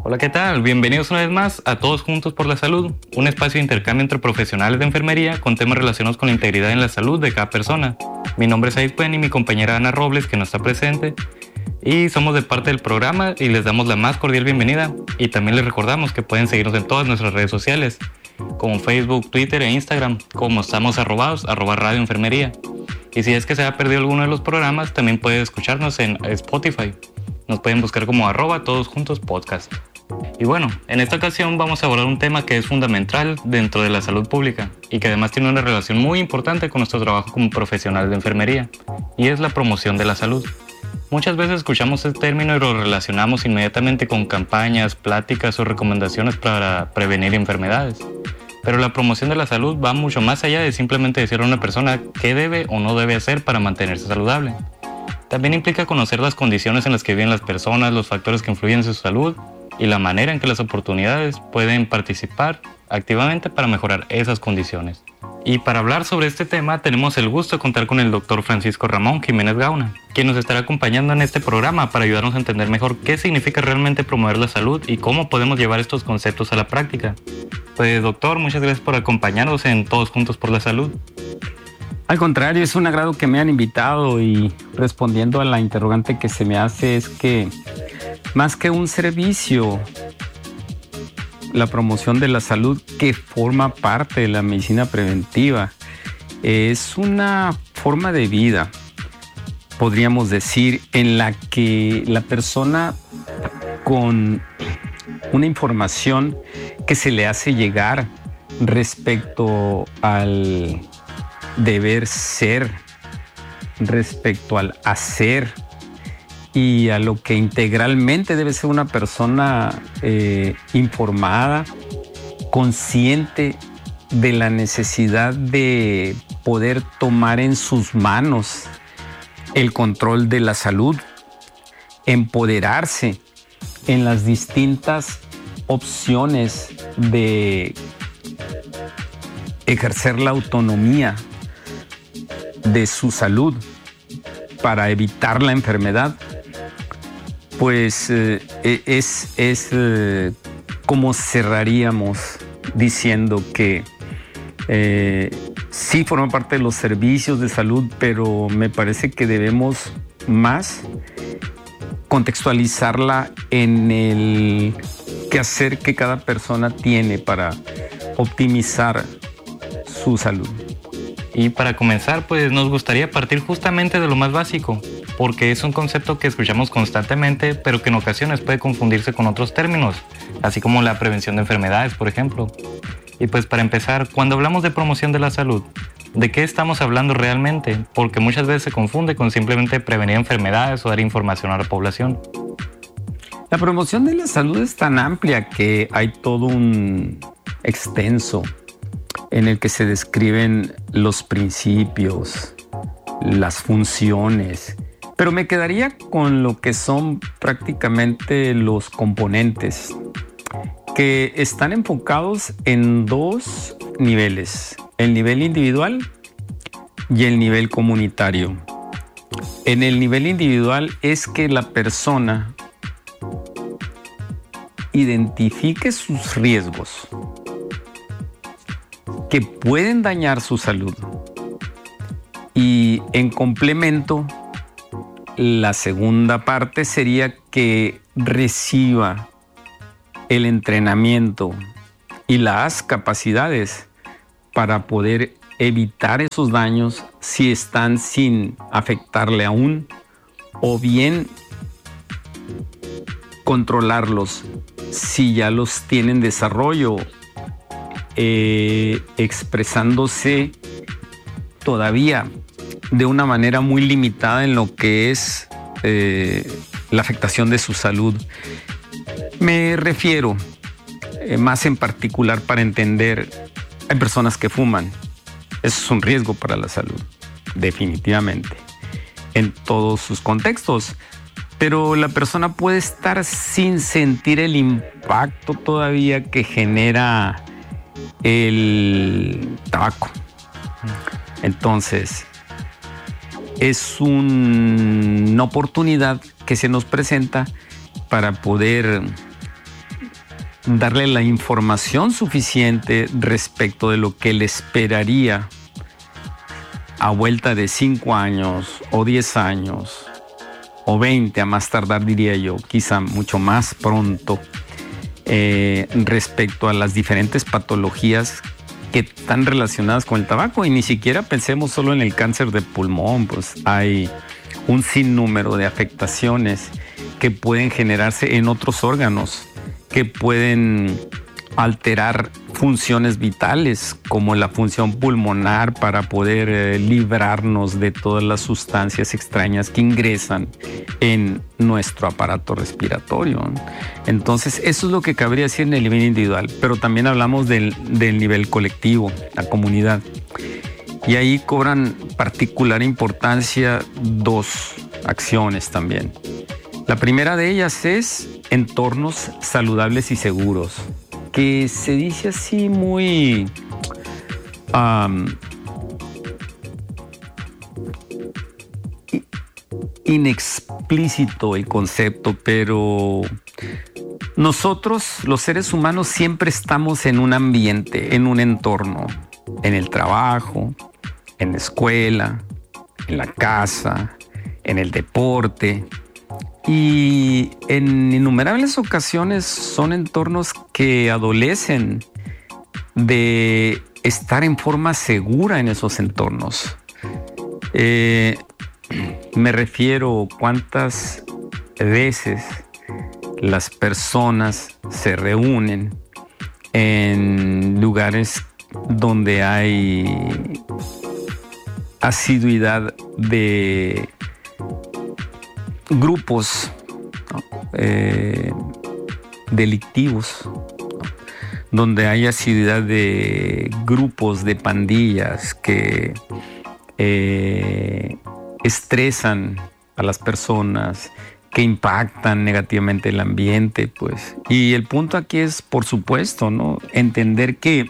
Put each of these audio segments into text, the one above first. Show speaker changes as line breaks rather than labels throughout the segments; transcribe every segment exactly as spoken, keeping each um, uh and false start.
Hola, ¿qué tal? Bienvenidos una vez más a Todos Juntos por la Salud, un espacio de intercambio entre profesionales de enfermería con temas relacionados con la integridad en la salud de cada persona. Mi nombre es Aid Puen y mi compañera Ana Robles, que no está presente, y somos de parte del programa y les damos la más cordial bienvenida. Y también les recordamos que pueden seguirnos en todas nuestras redes sociales, como Facebook, Twitter e Instagram, como estamos arrobados, arroba Radio Enfermería. Y si es que se ha perdido alguno de los programas, también puede escucharnos en Spotify. Nos pueden buscar como arroba Todos Juntos Podcast. Y bueno, en esta ocasión vamos a abordar un tema que es fundamental dentro de la salud pública y que además tiene una relación muy importante con nuestro trabajo como profesional de enfermería, y es la promoción de la salud. Muchas veces escuchamos este término y lo relacionamos inmediatamente con campañas, pláticas o recomendaciones para prevenir enfermedades. Pero la promoción de la salud va mucho más allá de simplemente decirle a una persona qué debe o no debe hacer para mantenerse saludable. También implica conocer las condiciones en las que viven las personas, los factores que influyen en su salud y la manera en que las oportunidades pueden participar activamente para mejorar esas condiciones. Y para hablar sobre este tema tenemos el gusto de contar con el doctor Francisco Ramón Jiménez Gauna, quien nos estará acompañando en este programa para ayudarnos a entender mejor qué significa realmente promover la salud y cómo podemos llevar estos conceptos a la práctica. Pues doctor, muchas gracias por acompañarnos en Todos Juntos por la Salud.
Al contrario, es un agrado que me han invitado, y respondiendo a la interrogante que se me hace es que más que un servicio, la promoción de la salud, que forma parte de la medicina preventiva, es una forma de vida, podríamos decir, en la que la persona, con una información que se le hace llegar respecto al deber ser, respecto al hacer y a lo que integralmente debe ser una persona eh, informada, consciente de la necesidad de poder tomar en sus manos el control de la salud, empoderarse en las distintas opciones de ejercer la autonomía de su salud para evitar la enfermedad, pues eh, es, es eh, como cerraríamos diciendo que eh, sí forma parte de los servicios de salud, pero me parece que debemos más contextualizarla en el quehacer que cada persona tiene para optimizar su salud.
Y para comenzar, pues nos gustaría partir justamente de lo más básico, porque es un concepto que escuchamos constantemente, pero que en ocasiones puede confundirse con otros términos, así como la prevención de enfermedades, por ejemplo. Y pues para empezar, cuando hablamos de promoción de la salud, ¿de qué estamos hablando realmente? Porque muchas veces se confunde con simplemente prevenir enfermedades o dar información a la población.
La promoción de la salud es tan amplia que hay todo un extenso en el que se describen los principios, las funciones, pero me quedaría con lo que son prácticamente los componentes, que están enfocados en dos niveles: el nivel individual y el nivel comunitario. En el nivel individual es que la persona identifique sus riesgos que pueden dañar su salud, y en complemento, la segunda parte sería que reciba el entrenamiento y las capacidades para poder evitar esos daños si están sin afectarle aún, o bien controlarlos si ya los tienen desarrollo, eh, expresándose todavía de una manera muy limitada en lo que es eh, la afectación de su salud. Me refiero eh, más en particular para entender, hay personas que fuman. Eso es un riesgo para la salud, definitivamente, en todos sus contextos. Pero la persona puede estar sin sentir el impacto todavía que genera el tabaco. Entonces, es un, una oportunidad que se nos presenta para poder darle la información suficiente respecto de lo que le esperaría a vuelta de cinco años o diez años o veinte a más tardar, diría yo, quizá mucho más pronto, eh, respecto a las diferentes patologías que están relacionadas con el tabaco. Y ni siquiera pensemos solo en el cáncer de pulmón, pues hay un sinnúmero de afectaciones que pueden generarse en otros órganos, que pueden alterar funciones vitales como la función pulmonar para poder eh, librarnos de todas las sustancias extrañas que ingresan en nuestro aparato respiratorio. Entonces, eso es lo que cabría decir en el nivel individual, pero también hablamos del, del nivel colectivo, la comunidad. Y ahí cobran particular importancia dos acciones también. La primera de ellas es entornos saludables y seguros, que se dice así muy um, inexplícito el concepto, pero nosotros, los seres humanos, siempre estamos en un ambiente, en un entorno, en el trabajo, en la escuela, en la casa, en el deporte. Y en innumerables ocasiones son entornos que adolecen de estar en forma segura en esos entornos. Eh, me refiero cuántas veces las personas se reúnen en lugares donde hay asiduidad de grupos, ¿no? eh, delictivos, ¿no? Donde hay asiduidad de grupos, de pandillas que eh, estresan a las personas, que impactan negativamente el ambiente, pues. Y el punto aquí es, por supuesto, ¿no?, entender que,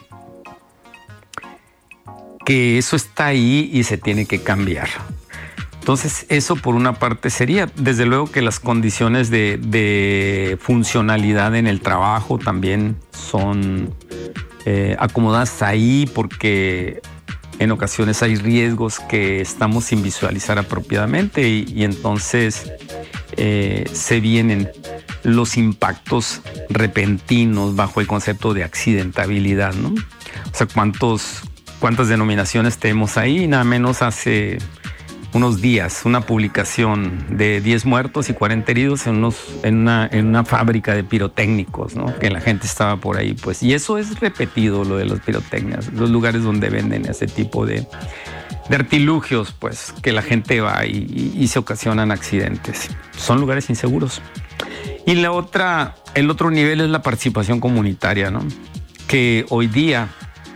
que eso está ahí y se tiene que cambiar. Entonces, eso por una parte sería, desde luego que las condiciones de, de funcionalidad en el trabajo también son eh, acomodadas ahí, porque en ocasiones hay riesgos que estamos sin visualizar apropiadamente y, y entonces eh, se vienen los impactos repentinos bajo el concepto de accidentabilidad, ¿no? O sea, ¿cuántos, cuántas denominaciones tenemos ahí? Nada menos hace unos días, una publicación de diez muertos y cuarenta heridos en, unos, en, una, en una fábrica de pirotécnicos, ¿no? Que la gente estaba por ahí, pues. Y eso es repetido, lo de los pirotecnias, los lugares donde venden ese tipo de, de artilugios, pues, que la gente va y, y, y se ocasionan accidentes. Son lugares inseguros. Y la otra, el otro nivel es la participación comunitaria, ¿no? Que hoy día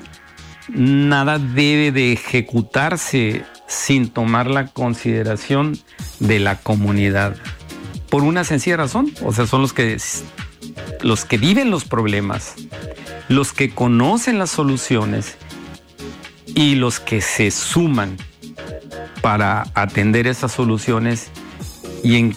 nada debe de ejecutarse sin tomar la consideración de la comunidad. Por una sencilla razón, o sea, son los que, los que viven los problemas, los que conocen las soluciones y los que se suman para atender esas soluciones y en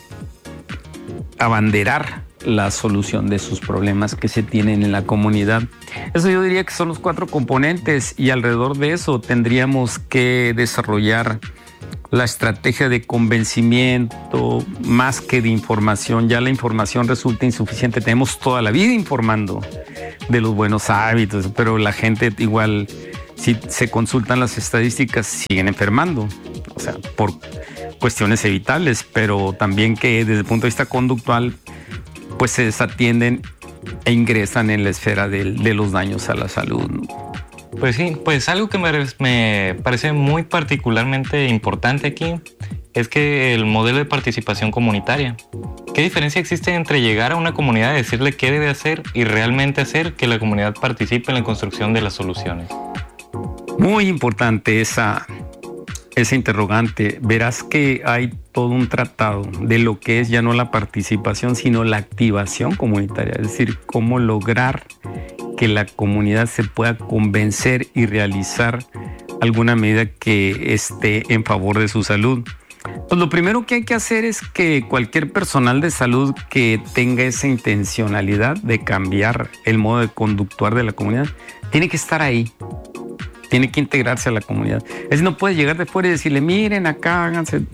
abanderar la solución de sus problemas que se tienen en la comunidad. Eso yo diría que son los cuatro componentes y alrededor de eso tendríamos que desarrollar la estrategia de convencimiento más que de información. Ya la información resulta insuficiente. Tenemos toda la vida informando de los buenos hábitos, pero la gente igual, si se consultan las estadísticas, siguen enfermando. O sea, por cuestiones evitables, pero también que desde el punto de vista conductual pues se desatienden e ingresan en la esfera de, de los daños a la salud, ¿no?
Pues sí, pues algo que me, me parece muy particularmente importante aquí es que el modelo de participación comunitaria. ¿Qué diferencia existe entre llegar a una comunidad y decirle qué debe hacer y realmente hacer que la comunidad participe en la construcción de las soluciones?
Muy importante esa, esa interrogante. Verás que hay todo un tratado de lo que es ya no la participación, sino la activación comunitaria, es decir, cómo lograr que la comunidad se pueda convencer y realizar alguna medida que esté en favor de su salud. Pues lo primero que hay que hacer es que cualquier personal de salud que tenga esa intencionalidad de cambiar el modo de conductuar de la comunidad, tiene que estar ahí, tiene que integrarse a la comunidad. Es decir, no puedes llegar de fuera y decirle, miren acá, háganse,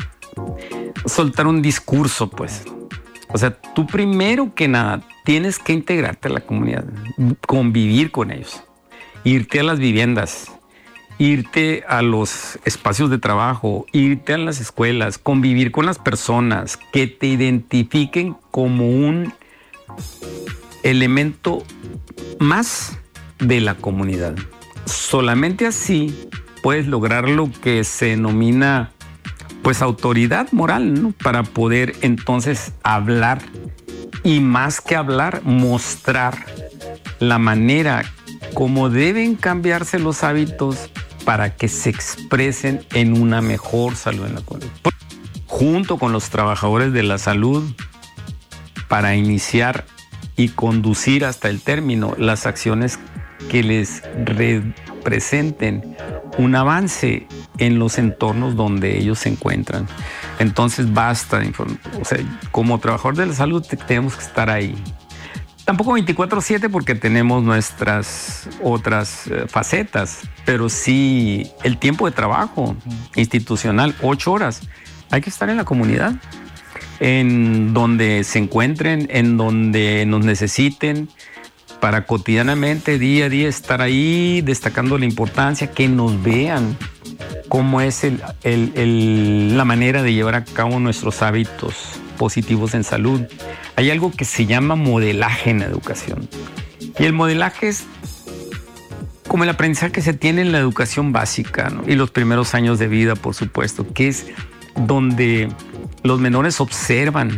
soltar un discurso, pues. O sea, tú primero que nada tienes que integrarte a la comunidad, convivir con ellos, irte a las viviendas, irte a los espacios de trabajo, irte a las escuelas, convivir con las personas que te identifiquen como un elemento más de la comunidad. Solamente así puedes lograr lo que se denomina pues autoridad moral, ¿no? Para poder entonces hablar y más que hablar, mostrar la manera como deben cambiarse los hábitos para que se expresen en una mejor salud en la comunidad. Junto con los trabajadores de la salud, para iniciar y conducir hasta el término las acciones que les representen un avance en los entornos donde ellos se encuentran. Entonces basta de informar. O sea, como trabajador de la salud tenemos que estar ahí. Tampoco veinticuatro siete porque tenemos nuestras otras eh, facetas, pero sí el tiempo de trabajo institucional, ocho horas. Hay que estar en la comunidad, en donde se encuentren, en donde nos necesiten, para cotidianamente, día a día, estar ahí destacando la importancia, que nos vean cómo es el, el, el, la manera de llevar a cabo nuestros hábitos positivos en salud. Hay algo que se llama modelaje en la educación. Y el modelaje es como el aprendizaje que se tiene en la educación básica, ¿no? Y los primeros años de vida, por supuesto, que es donde los menores observan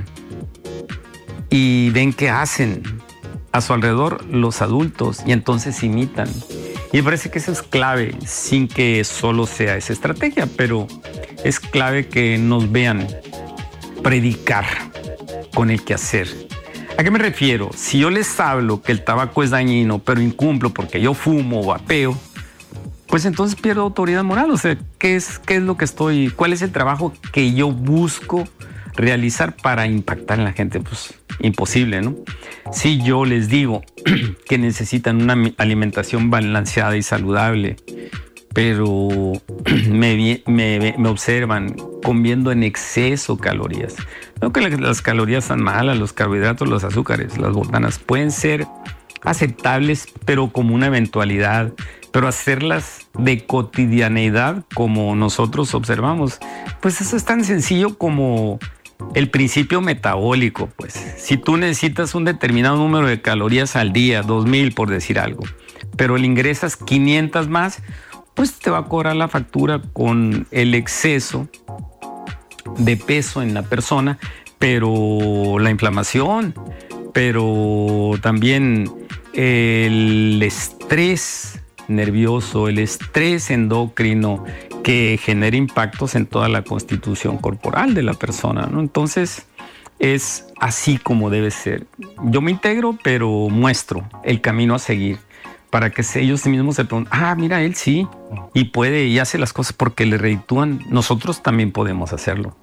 y ven qué hacen a su alrededor los adultos y entonces imitan. Y me parece que eso es clave, sin que solo sea esa estrategia, pero es clave que nos vean predicar con el quehacer. ¿A qué me refiero? Si yo les hablo que el tabaco es dañino, pero incumplo porque yo fumo o vapeo, pues entonces pierdo autoridad moral. O sea, ¿qué es, qué es lo que estoy, cuál es el trabajo que yo busco realizar para impactar en la gente? Pues imposible, ¿no? Si yo les digo que necesitan una alimentación balanceada y saludable, pero me, me, me observan comiendo en exceso calorías. No que las calorías están malas, los carbohidratos, los azúcares, las botanas pueden ser aceptables, pero como una eventualidad. Pero hacerlas de cotidianeidad como nosotros observamos, pues eso es tan sencillo como el principio metabólico. Pues si tú necesitas un determinado número de calorías al día, dos mil por decir algo, pero le ingresas quinientas más, pues te va a cobrar la factura con el exceso de peso en la persona, pero la inflamación, pero también el estrés nervioso, el estrés endocrino que genera impactos en toda la constitución corporal de la persona, ¿no? Entonces es así como debe ser. Yo me integro, pero muestro el camino a seguir para que ellos mismos se pregunten, ah, mira, él sí, y puede y hace las cosas porque le reditúan. Nosotros también podemos hacerlo.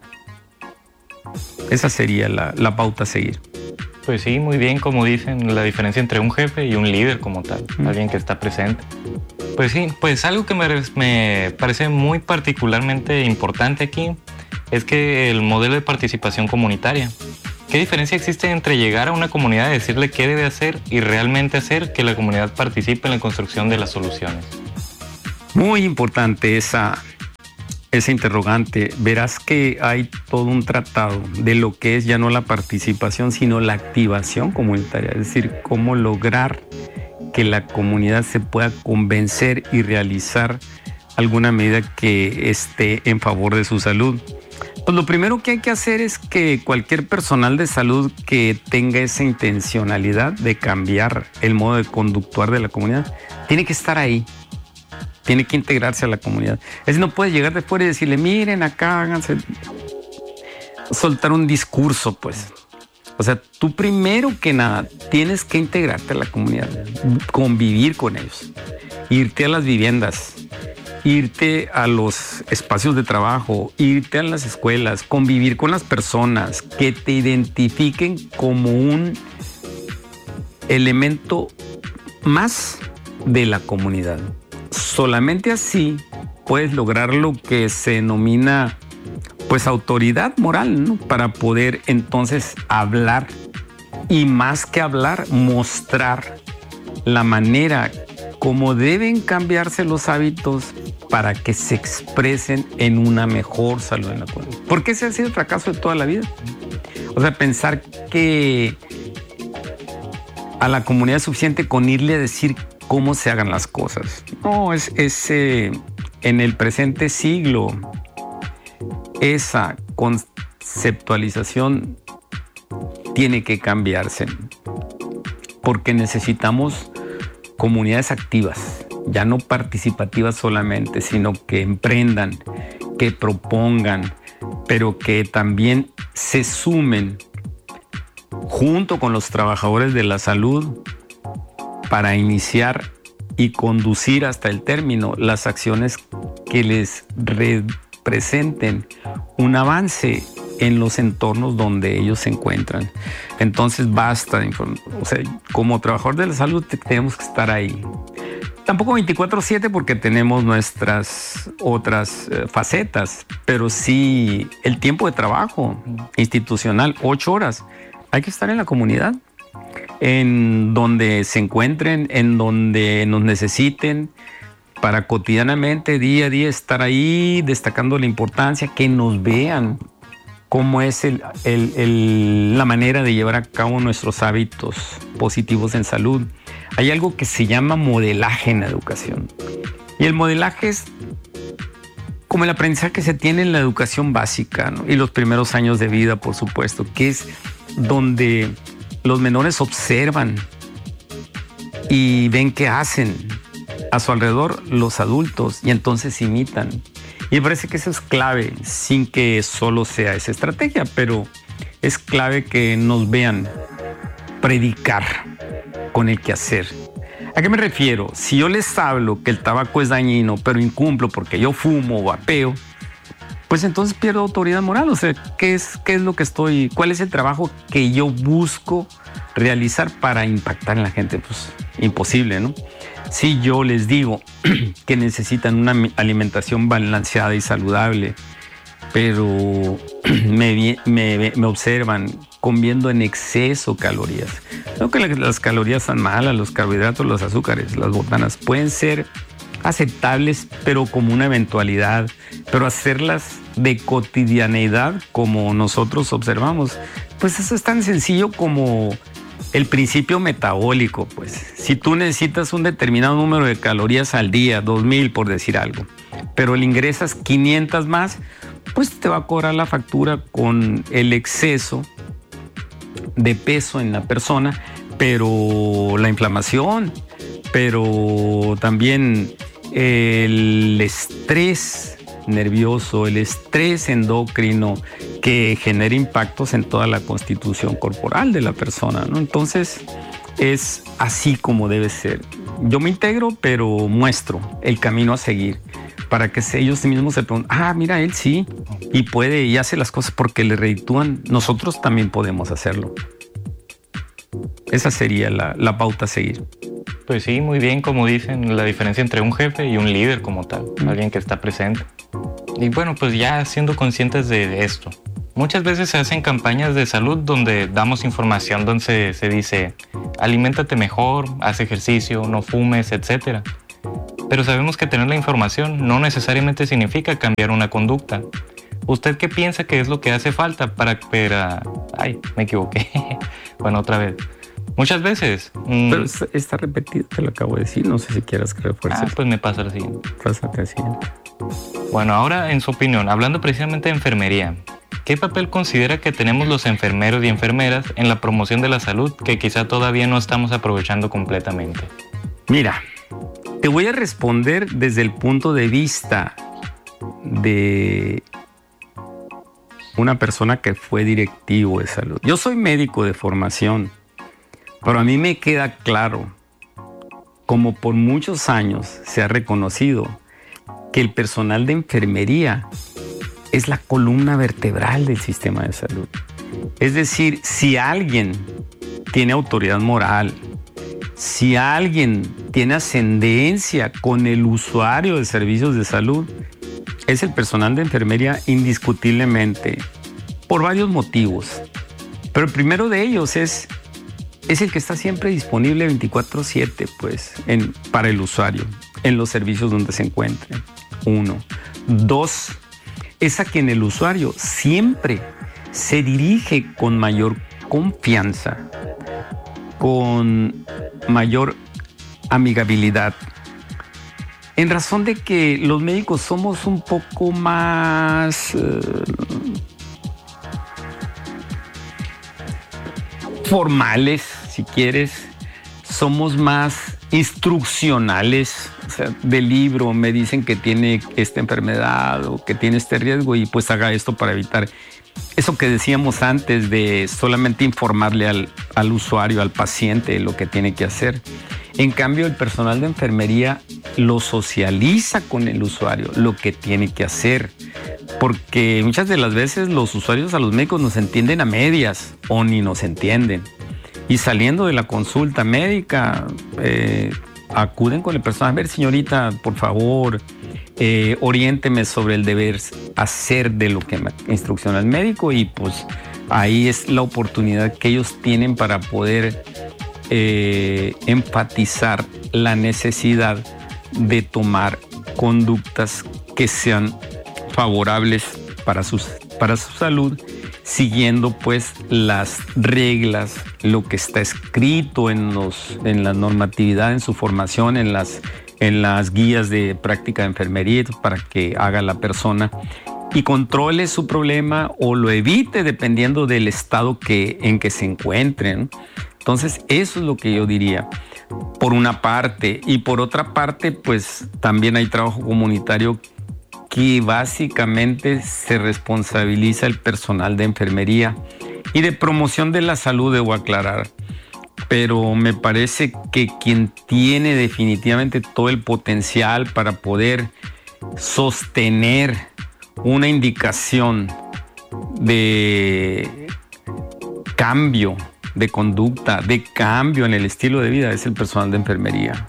Esa sería la, la pauta a seguir.
Pues sí, muy bien, como dicen, la diferencia entre un jefe y un líder como tal, mm. alguien que está presente. Pues sí, pues algo que me, me parece muy particularmente importante aquí es que el modelo de participación comunitaria. ¿Qué diferencia existe entre llegar a una comunidad y decirle qué debe hacer y realmente hacer que la comunidad participe en la construcción de las soluciones?
Muy importante esa, esa interrogante. Verás que hay todo un tratado de lo que es ya no la participación, sino la activación comunitaria. Es decir, cómo lograr que la comunidad se pueda convencer y realizar alguna medida que esté en favor de su salud. Pues lo primero que hay que hacer es que cualquier personal de salud que tenga esa intencionalidad de cambiar el modo de conductuar de la comunidad, tiene que estar ahí, tiene que integrarse a la comunidad. Es decir, no puede llegar de fuera y decirle, miren acá, háganse, soltar un discurso, pues. O sea, tú primero que nada tienes que integrarte a la comunidad, convivir con ellos, irte a las viviendas, irte a los espacios de trabajo, irte a las escuelas, convivir con las personas, que te identifiquen como un elemento más de la comunidad. Solamente así puedes lograr lo que se denomina pues autoridad moral, ¿no? Para poder entonces hablar y más que hablar, mostrar la manera como deben cambiarse los hábitos para que se expresen en una mejor salud en la comunidad. Porque ese ha sido el fracaso de toda la vida. O sea, pensar que a la comunidad es suficiente con irle a decir cómo se hagan las cosas. No, es, es eh, en el presente siglo esa conceptualización tiene que cambiarse porque necesitamos comunidades activas, ya no participativas solamente, sino que emprendan, que propongan, pero que también se sumen junto con los trabajadores de la salud para iniciar y conducir hasta el término las acciones que les representen un avance en los entornos donde ellos se encuentran. Entonces basta de informar. O sea, como trabajador de la salud tenemos que estar ahí. Tampoco veinticuatro siete porque tenemos nuestras otras eh, facetas, pero sí el tiempo de trabajo institucional, ocho horas. Hay que estar en la comunidad, en donde se encuentren, en donde nos necesiten, para cotidianamente, día a día, estar ahí destacando la importancia, que nos vean cómo es el, el, el, la manera de llevar a cabo nuestros hábitos positivos en salud. Hay algo que se llama modelaje en la educación. Y el modelaje es como el aprendizaje que se tiene en la educación básica, ¿no? Y los primeros años de vida, por supuesto, que es donde los menores observan y ven qué hacen a su alrededor los adultos y entonces imitan. Y me parece que eso es clave, sin que solo sea esa estrategia, pero es clave que nos vean predicar con el quehacer. ¿A qué me refiero? Si yo les hablo que el tabaco es dañino, pero incumplo porque yo fumo o vapeo, pues entonces pierdo autoridad moral. O sea, ¿qué es, qué es lo que estoy, cuál es el trabajo que yo busco realizar para impactar en la gente? Pues imposible, ¿no? Si yo les digo que necesitan una alimentación balanceada y saludable, pero me, me, me observan comiendo en exceso calorías. No que las calorías son malas, los carbohidratos, los azúcares, las botanas pueden ser aceptables, pero como una eventualidad. Pero hacerlas de cotidianeidad como nosotros observamos, pues eso es tan sencillo como el principio metabólico. Pues si tú necesitas un determinado número de calorías al día, dos mil por decir algo, pero le ingresas quinientas más, pues te va a cobrar la factura con el exceso de peso en la persona, pero la inflamación, pero también el estrés nervioso, el estrés endocrino que genera impactos en toda la constitución corporal de la persona, ¿no? Entonces es así como debe ser. Yo me integro, pero muestro el camino a seguir para que ellos mismos se pregunten, ah, mira, él sí, y puede y hace las cosas porque le reditúan. Nosotros también podemos hacerlo. Esa sería la, la pauta a seguir.
Pues sí, muy bien, como dicen, la diferencia entre un jefe y un líder como tal, mm. alguien que está presente. Y bueno, pues ya siendo conscientes de esto, muchas veces se hacen campañas de salud donde damos información donde se, se dice, aliméntate mejor, haz ejercicio, no fumes, etcétera. Pero sabemos que tener la información no necesariamente significa cambiar una conducta. ¿Usted qué piensa que es lo que hace falta para... para... Ay, me equivoqué. Bueno, otra vez. Muchas veces... Mmm...
Pero está repetido, te lo acabo de decir. No sé si quieras que refuerce.
Ah, pues me pasa al siguiente.
Pásate al siguiente.
Bueno, ahora en su opinión, hablando precisamente de enfermería, ¿qué papel considera que tenemos los enfermeros y enfermeras en la promoción de la salud que quizá todavía no estamos aprovechando completamente?
Mira, te voy a responder desde el punto de vista de una persona que fue directivo de salud. Yo soy médico de formación, pero a mí me queda claro, como por muchos años se ha reconocido, que el personal de enfermería es la columna vertebral del sistema de salud. Es decir, si alguien tiene autoridad moral, si alguien tiene ascendencia con el usuario de servicios de salud, es el personal de enfermería indiscutiblemente, por varios motivos. Pero el primero de ellos es, es el que está siempre disponible veinticuatro siete pues, en, para el usuario, en los servicios donde se encuentre. Uno. Dos, es a quien el usuario siempre se dirige con mayor confianza, con mayor amigabilidad, en razón de que los médicos somos un poco más eh, formales, si quieres, somos más instruccionales, o sea, del libro me dicen que tiene esta enfermedad o que tiene este riesgo y pues haga esto para evitar eso que decíamos antes de solamente informarle al, al usuario, al paciente, lo que tiene que hacer. En cambio, el personal de enfermería lo socializa con el usuario, lo que tiene que hacer. Porque muchas de las veces los usuarios a los médicos nos entienden a medias o ni nos entienden. Y saliendo de la consulta médica, eh, acuden con el personal. A ver, señorita, por favor, eh, oriénteme sobre el deber hacer de lo que me instrucciona el médico, y pues ahí es la oportunidad que ellos tienen para poder eh, enfatizar la necesidad de tomar conductas que sean favorables para, sus, para su salud, siguiendo pues las reglas, lo que está escrito en, los, en la normatividad, en su formación, en las, en las guías de práctica de enfermería, para que haga la persona y controle su problema o lo evite dependiendo del estado que, en que se encuentren. Entonces, eso es lo que yo diría, por una parte. Y por otra parte, pues también hay trabajo comunitario que básicamente se responsabiliza el personal de enfermería y de promoción de la salud, debo aclarar. Pero me parece que quien tiene definitivamente todo el potencial para poder sostener una indicación de cambio de conducta, de cambio en el estilo de vida, es el personal de enfermería.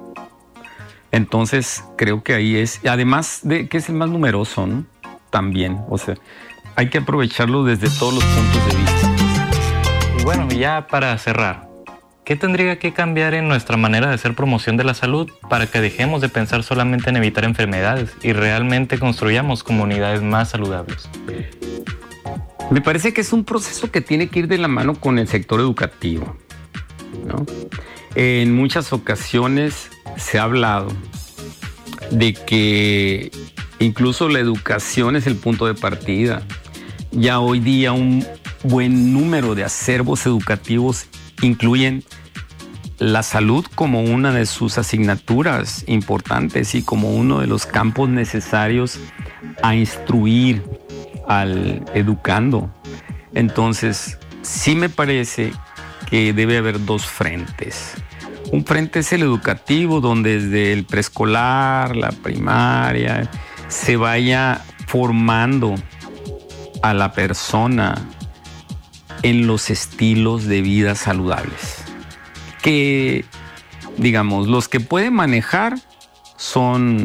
Entonces, creo que ahí es, además de que es el más numeroso, ¿no? También, o sea, hay que aprovecharlo desde todos los puntos de vista.
Y bueno, ya para cerrar, ¿qué tendría que cambiar en nuestra manera de hacer promoción de la salud para que dejemos de pensar solamente en evitar enfermedades y realmente construyamos comunidades más saludables?
Me parece que es un proceso que tiene que ir de la mano con el sector educativo, ¿no? En muchas ocasiones se ha hablado de que incluso la educación es el punto de partida. Ya hoy día un buen número de acervos educativos incluyen la salud como una de sus asignaturas importantes y como uno de los campos necesarios a instruir al educando. Entonces, sí me parece que debe haber dos frentes. Un frente es el educativo, donde desde el preescolar, la primaria, se vaya formando a la persona en los estilos de vida saludables. Que, digamos, los que pueden manejar son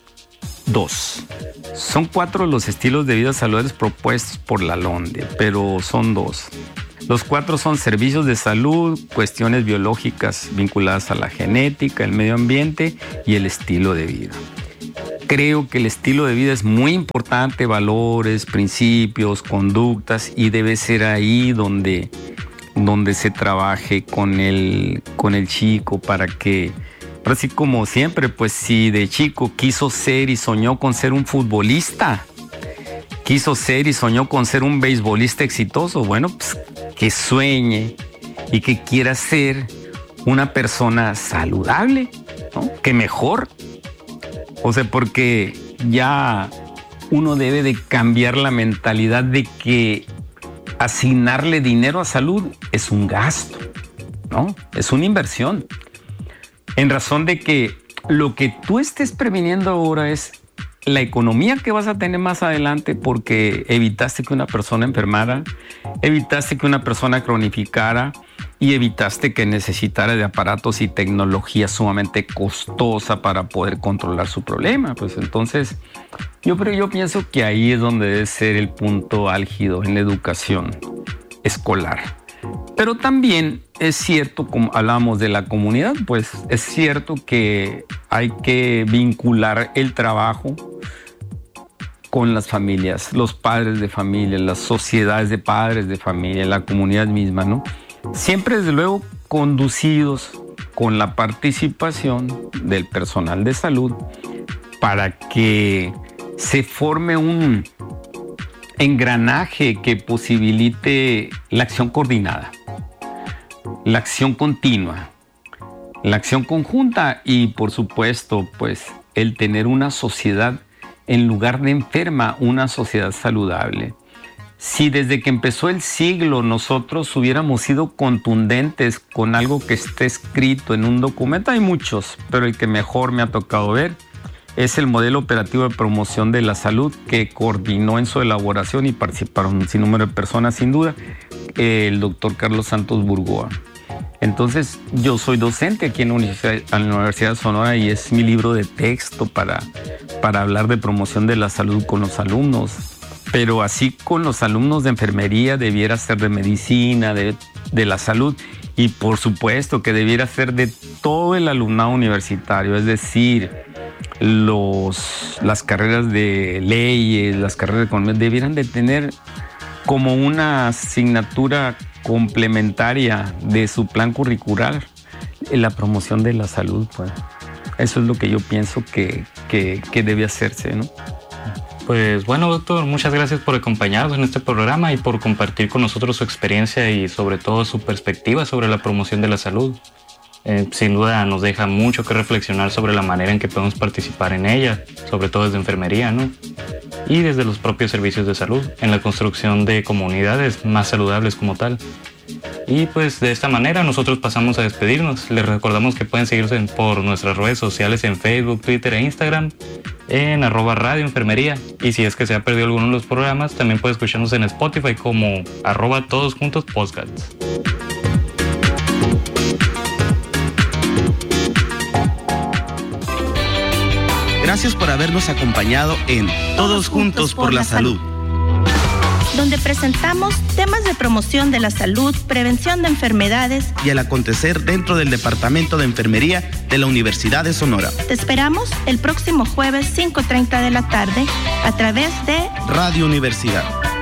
dos. Son cuatro los estilos de vida saludables propuestos por la LONDE, pero son dos. Los cuatro son servicios de salud, cuestiones biológicas vinculadas a la genética, el medio ambiente y el estilo de vida. Creo que el estilo de vida es muy importante, valores, principios, conductas, y debe ser ahí donde, donde se trabaje con el, con el chico para que, así como siempre, pues si de chico quiso ser y soñó con ser un futbolista, quiso ser y soñó con ser un beisbolista exitoso, bueno, pues que sueñe y que quiera ser una persona saludable, ¿no? Que mejor. O sea, porque ya uno debe de cambiar la mentalidad de que asignarle dinero a salud es un gasto, ¿no? Es una inversión. En razón de que lo que tú estés previniendo ahora es la economía que vas a tener más adelante porque evitaste que una persona enfermara, evitaste que una persona cronificara y evitaste que necesitara de aparatos y tecnología sumamente costosa para poder controlar su problema. Pues entonces, yo, pero yo pienso que ahí es donde debe ser el punto álgido en la educación escolar. Pero también es cierto, como hablamos de la comunidad, pues es cierto que hay que vincular el trabajo con las familias, los padres de familia, las sociedades de padres de familia, la comunidad misma, ¿no? Siempre, desde luego, conducidos con la participación del personal de salud para que se forme un engranaje que posibilite la acción coordinada, la acción continua, la acción conjunta y, por supuesto, pues el tener una sociedad, en lugar de enferma, una sociedad saludable. Si desde que empezó el siglo nosotros hubiéramos sido contundentes con algo que esté escrito en un documento, hay muchos, pero el que mejor me ha tocado ver es el modelo operativo de promoción de la salud que coordinó en su elaboración y participaron un sinnúmero de personas, sin duda, el doctor Carlos Santos Burgoa. Entonces, yo soy docente aquí en la Universidad, en la Universidad de Sonora y es mi libro de texto para, para hablar de promoción de la salud con los alumnos. Pero así con los alumnos de enfermería debiera ser de medicina, de, de la salud y por supuesto que debiera ser de todo el alumnado universitario, es decir, los, las carreras de leyes, las carreras de economía debieran de tener como una asignatura complementaria de su plan curricular la promoción de la salud. Pues. Eso es lo que yo pienso que, que, que debe hacerse, ¿no?
Pues bueno, doctor, muchas gracias por acompañarnos en este programa y por compartir con nosotros su experiencia y sobre todo su perspectiva sobre la promoción de la salud. Eh, sin duda nos deja mucho que reflexionar sobre la manera en que podemos participar en ella, sobre todo desde enfermería, ¿no? Y desde los propios servicios de salud, en la construcción de comunidades más saludables como tal. Y pues de esta manera nosotros pasamos a despedirnos. Les recordamos que pueden seguirse por nuestras redes sociales en Facebook, Twitter e Instagram, en arroba Radio Enfermería. Y si es que se ha perdido alguno de los programas, también puede escucharnos en Spotify como arroba todos juntos podcasts.
Gracias por habernos acompañado en Todos Juntos por la Salud,
donde presentamos temas de promoción de la salud, prevención de enfermedades
y el acontecer dentro del Departamento de Enfermería de la Universidad de Sonora.
Te esperamos el próximo jueves cinco treinta de la tarde a través de
Radio Universidad.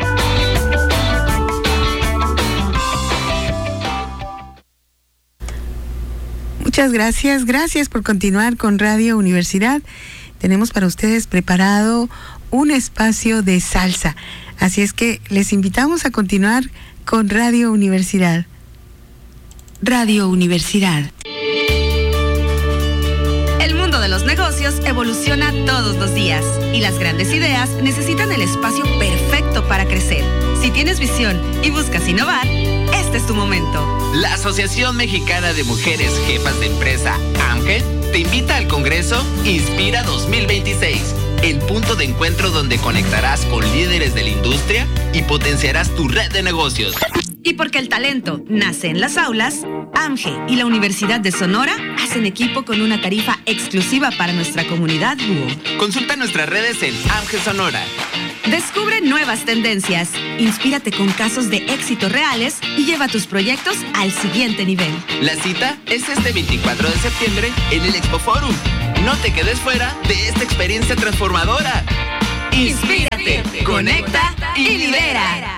Muchas gracias, gracias por continuar con Radio Universidad. Tenemos para ustedes preparado un espacio de salsa. Así es que les invitamos a continuar con Radio Universidad. Radio Universidad.
El mundo de los negocios evoluciona todos los días y las grandes ideas necesitan el espacio perfecto para crecer. Si tienes visión y buscas innovar, este es tu momento.
La Asociación Mexicana de Mujeres Jefas de Empresa, AMGE, te invita al Congreso Inspira dos mil veintiséis, el punto de encuentro donde conectarás con líderes de la industria y potenciarás tu red de negocios.
Y porque el talento nace en las aulas, AMGE y la Universidad de Sonora hacen equipo con una tarifa exclusiva para nuestra comunidad B U O.
Consulta nuestras redes en AMGE Sonora.
Descubre nuevas tendencias, inspírate con casos de éxito reales y lleva tus proyectos al siguiente nivel.
La cita es este veinticuatro de septiembre en el Expo Forum. No te quedes fuera de esta experiencia transformadora.
Inspírate, conecta y lidera.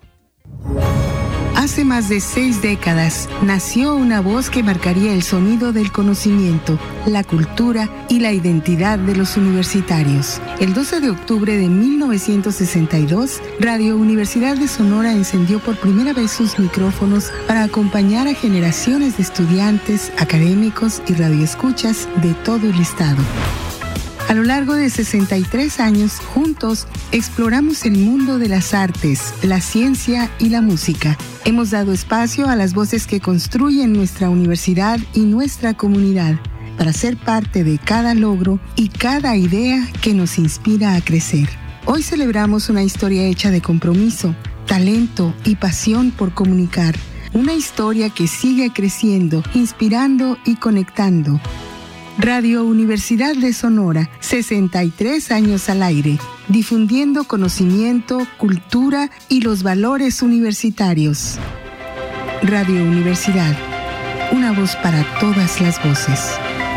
Hace más de seis décadas nació una voz que marcaría el sonido del conocimiento, la cultura y la identidad de los universitarios. El doce de octubre de mil novecientos sesenta y dos, Radio Universidad de Sonora encendió por primera vez sus micrófonos para acompañar a generaciones de estudiantes, académicos y radioescuchas de todo el estado. A lo largo de sesenta y tres años, juntos, exploramos el mundo de las artes, la ciencia y la música. Hemos dado espacio a las voces que construyen nuestra universidad y nuestra comunidad. para ser parte de cada logro y cada idea que nos inspira a crecer. Hoy celebramos una historia hecha de compromiso, talento y pasión por comunicar. Una historia que sigue creciendo, inspirando y conectando. Radio Universidad de Sonora, sesenta y tres años al aire, difundiendo conocimiento, cultura y los valores universitarios. Radio Universidad, una voz para todas las voces.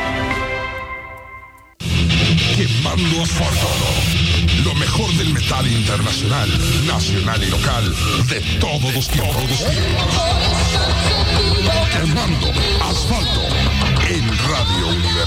Quemando asfalto. Lo mejor del metal internacional, nacional y local, de todos los tiempos. Quemando asfalto en Radio Universidad.